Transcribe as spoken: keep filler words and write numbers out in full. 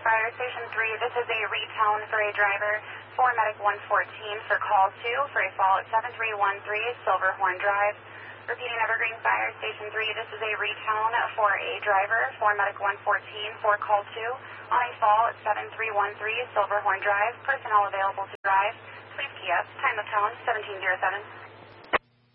Fire Station three. This is a retone for a driver for Medic one fourteen for call two for a fall at seven three one three Silverhorn Drive. Repeating Evergreen Fire Station three. This is a retone for a driver for Medic one fourteen for call two on a fall at seven three one three Silverhorn Drive. Personnel available to drive. Please key up. Time of tone seventeen oh seven.